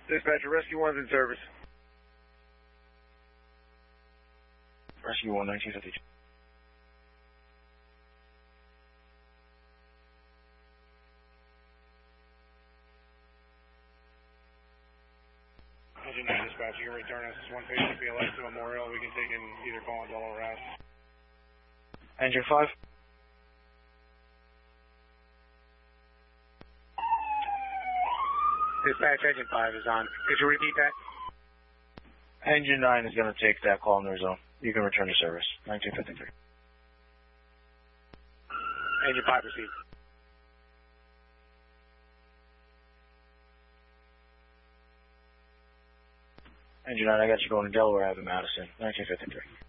Dispatcher, Rescue 1's in service. Rescue 1, 1952. Engine 9 dispatch, you can return us 1 patient BLS to Memorial. We can take in either Collins or Rouse. Engine 5. Dispatch, Engine 5 is on. Could you repeat that? Engine 9 is going to take that call in their zone. You can return to service. 1953. Engine 5 received. Engine 9, I got you going to Delaware Ave, Madison. 1953.